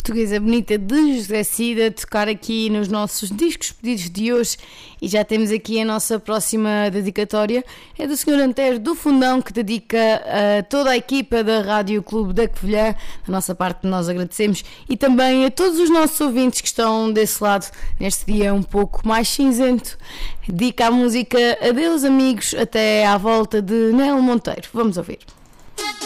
portuguesa bonita de José Cida, tocar aqui nos nossos discos pedidos de hoje. E já temos aqui a nossa próxima dedicatória, é do Sr. Antero do Fundão, que dedica a toda a equipa da Rádio Clube da Covilhã. Da nossa parte nós agradecemos, e também a todos os nossos ouvintes que estão desse lado neste dia um pouco mais cinzento. Dedica a música Adeus Amigos, até à volta, de Nel Monteiro. Vamos ouvir.